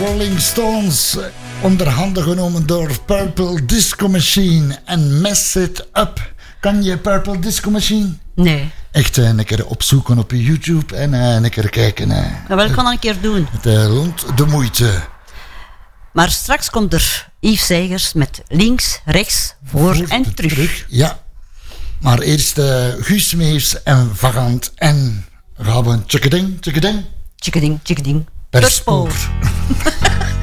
Rolling Stones, onder handen genomen door Purple Disco Machine en Mess It Up. Kan je Purple Disco Machine? Nee. Echt een keer opzoeken op YouTube en een keer kijken. Ja, wel, ik kan dat een keer doen. Het loont de moeite. Maar straks komt er Yves Zegers met links, rechts, voor en terug. Ja, maar eerst Guus Meeuws en Vagant en gaan we een tjekkeding. Tjekkeding, tjekkeding. Per spoor.